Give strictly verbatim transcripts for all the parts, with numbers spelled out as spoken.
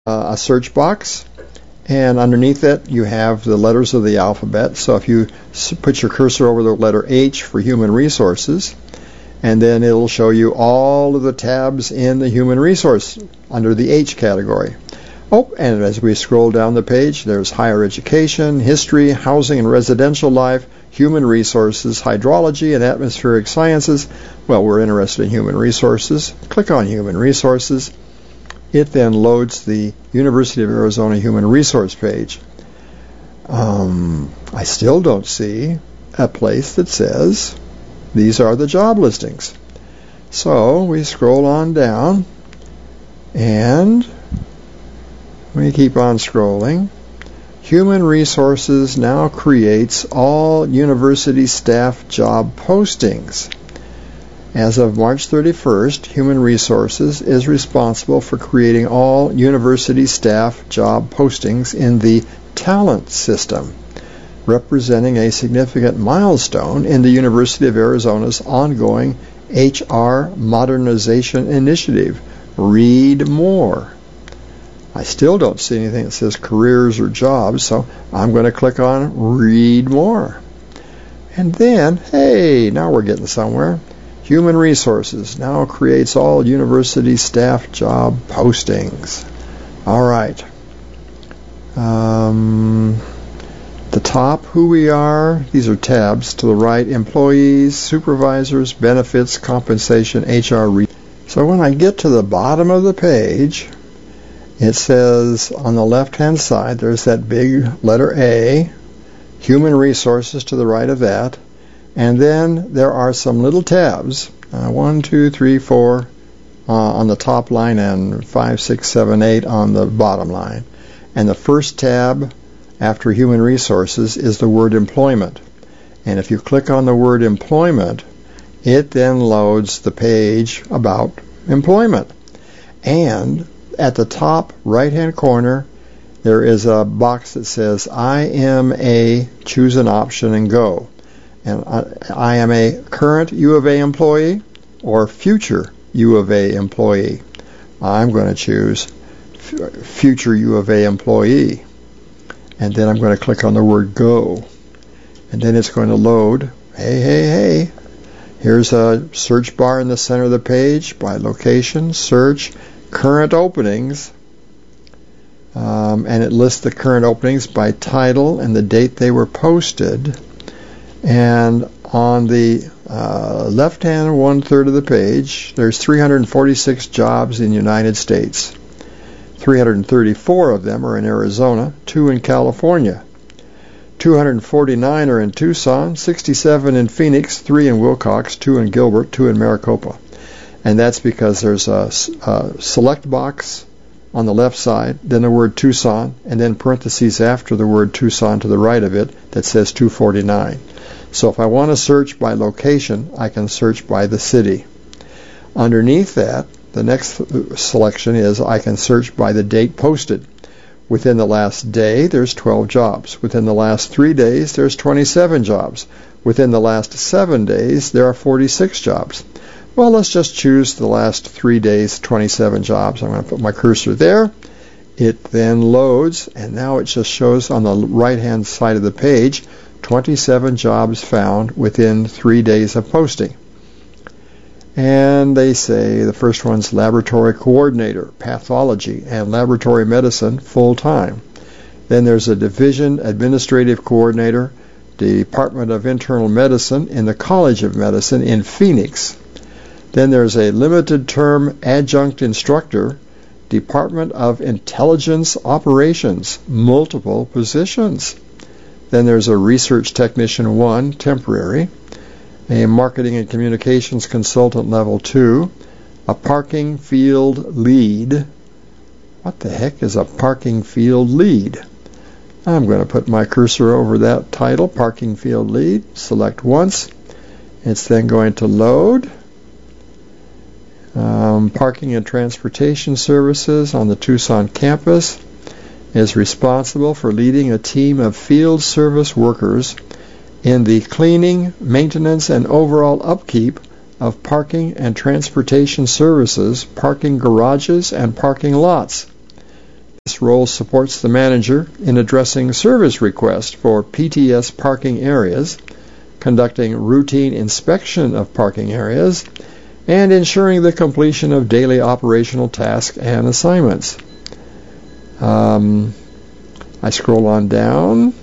uh, a search box, and underneath it you have the letters of the alphabet. So if you put your cursor over the letter H for human resources, and then it'll show you all of the tabs in the human resource under the H category. Oh, and as we scroll down the page, there's higher education, history, housing and residential life, human resources, hydrology and atmospheric sciences. Well, we're interested in human resources. Click on human resources. It then loads the University of Arizona Human Resource page. Um, I still don't see a place that says these are the job listings. So we scroll on down, and we keep on scrolling. Human Resources now creates all university staff job postings. As of March thirty-first, Human Resources is responsible for creating all university staff job postings in the talent system, representing a significant milestone in the University of Arizona's ongoing H R modernization initiative. Read more. I still don't see anything that says careers or jobs, so I'm going to click on Read More. And then, hey, now we're getting somewhere. Human Resources now creates all university staff job postings. All right. Um, the top, who we are, these are tabs. To the right, employees, supervisors, benefits, compensation, H R. Re- so when I get to the bottom of the page, it says on the left-hand side, there's that big letter A, Human Resources to the right of that, and then there are some little tabs, uh, one, two, three, four uh, on the top line, and five, six, seven, eight on the bottom line. And the first tab after Human Resources is the word Employment. And if you click on the word Employment, it then loads the page about employment. And at the top right-hand corner, there is a box that says I am a, choose an option and go. And I, I am a current U of A employee or future U of A employee. I'm going to choose f- future U of A employee. And then I'm going to click on the word go. And then it's going to load. Hey, hey, hey. Here's a search bar in the center of the page by location, search, current openings. Um, and it lists the current openings by title and the date they were posted. And on the uh, left-hand one-third of the page, there's three hundred forty-six jobs in the United States. three hundred thirty-four of them are in Arizona, two in California. two hundred forty-nine are in Tucson, sixty-seven in Phoenix, three in Wilcox, two in Gilbert, two in Maricopa. And that's because there's a, a select box on the left side, then the word Tucson, and then parentheses after the word Tucson to the right of it that says two forty-nine. So if I want to search by location, I can search by the city. Underneath that, the next selection is I can search by the date posted. Within the last day, there's twelve jobs. Within the last three days, there's twenty-seven jobs. Within the last seven days, there are forty-six jobs. Well, let's just choose the last three days, twenty-seven jobs. I'm going to put my cursor there. It then loads, and now it just shows on the right-hand side of the page, twenty-seven jobs found within three days of posting. And they say the first one's laboratory coordinator, pathology, and laboratory medicine full-time. Then there's a division administrative coordinator, Department of Internal Medicine in the College of Medicine in Phoenix. Then there's a limited term adjunct instructor, Department of Intelligence Operations, multiple positions. Then there's a research technician one, temporary, a marketing and communications consultant level two, a parking field lead. What the heck is a parking field lead? I'm going to put my cursor over that title, parking field lead, select once. It's then going to load. Um, parking and transportation services on the Tucson campus is responsible for leading a team of field service workers in the cleaning, maintenance, and overall upkeep of parking and transportation services, parking garages, and parking lots. This role supports the manager in addressing service requests for P T S parking areas, conducting routine inspection of parking areas, and ensuring the completion of daily operational tasks and assignments. Um, I scroll on down,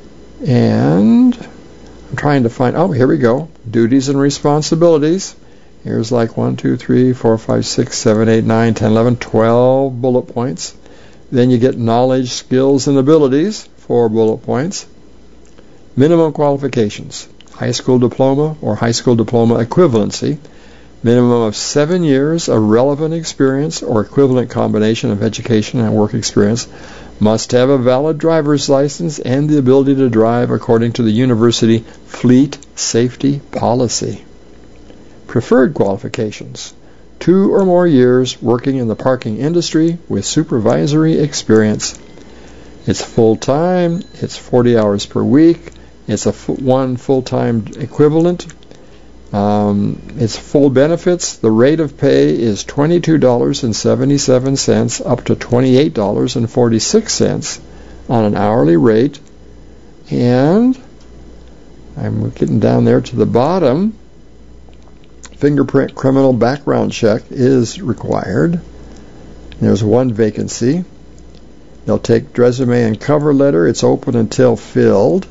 and I'm trying to find, oh, here we go, duties and responsibilities. Here's like one, two, three, four, five, six, seven, eight, nine, ten, eleven, twelve bullet points. Then you get knowledge, skills, and abilities, four bullet points. Minimum qualifications, high school diploma or high school diploma equivalency, minimum of seven years of relevant experience or equivalent combination of education and work experience, must have a valid driver's license and the ability to drive according to the university fleet safety policy. Preferred qualifications, two or more years working in the parking industry with supervisory experience. It's full-time, it's forty hours per week, it's a f- one full-time equivalent, um, it's full benefits. The rate of pay is twenty-two dollars and seventy-seven cents up to twenty-eight dollars and forty-six cents on an hourly rate. And I'm getting down there to the bottom. Fingerprint criminal background check is required. There's one vacancy. They'll take resume and cover letter. It's open until filled.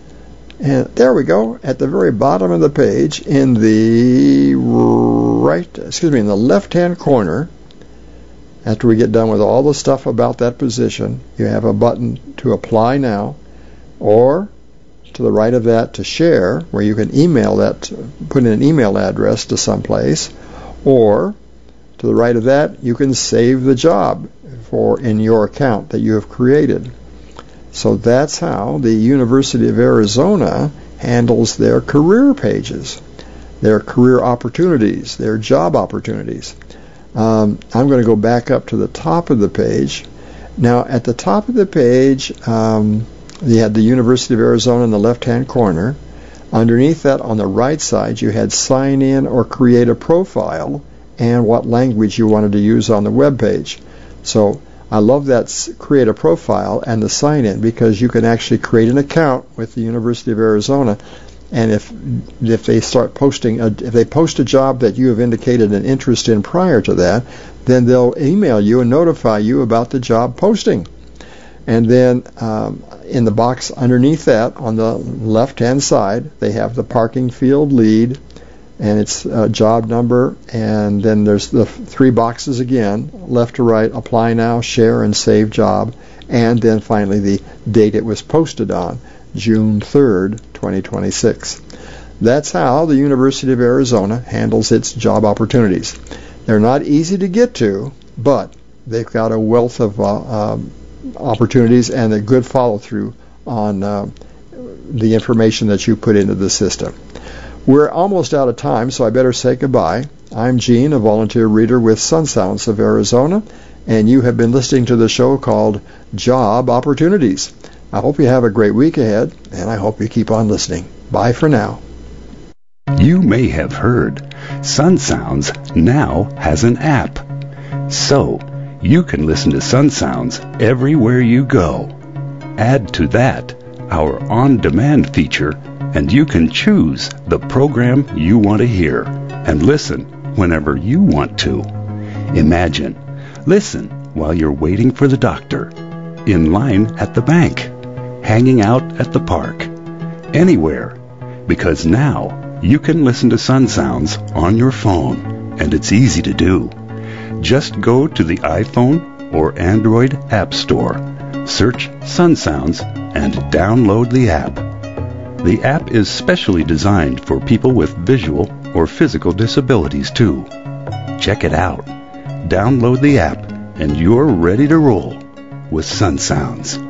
And there we go, at the very bottom of the page, in the right, excuse me, in the left-hand corner, after we get done with all the stuff about that position, you have a button to apply now, or to the right of that to share, where you can email that, put in an email address to someplace, or to the right of that, you can save the job for in your account that you have created. So that's how the University of Arizona handles their career pages, their career opportunities, their job opportunities. Um, I'm going to go back up to the top of the page. Now, at the top of the page, um, you had the University of Arizona in the left-hand corner. Underneath that, on the right side, you had sign in or create a profile and what language you wanted to use on the web page. So I love that create a profile and the sign in, because you can actually create an account with the University of Arizona, and if if they start posting a, if they post a job that you have indicated an interest in prior to that, then they'll email you and notify you about the job posting. And then um, in the box underneath that, on the left-hand side, they have the parking field lead, and its uh, job number, and then there's the f- three boxes again, left to right, apply now, share, and save job, and then finally the date it was posted on, June third, twenty twenty-six. That's how the University of Arizona handles its job opportunities. They're not easy to get to, but they've got a wealth of uh, um, opportunities and a good follow-through on uh, the information that you put into the system. We're almost out of time, so I better say goodbye. I'm Gene, a volunteer reader with Sun Sounds of Arizona, and you have been listening to the show called Job Opportunities. I hope you have a great week ahead, and I hope you keep on listening. Bye for now. You may have heard Sun Sounds now has an app. So, you can listen to Sun Sounds everywhere you go. Add to that our on-demand feature, and you can choose the program you want to hear and listen whenever you want to. Imagine, listen while you're waiting for the doctor, in line at the bank, hanging out at the park, anywhere, because now you can listen to Sun Sounds on your phone, and it's easy to do. Just go to the iPhone or Android App Store, search Sun Sounds, and download the app. The app is specially designed for people with visual or physical disabilities, too. Check it out. Download the app, and you're ready to roll with Sun Sounds.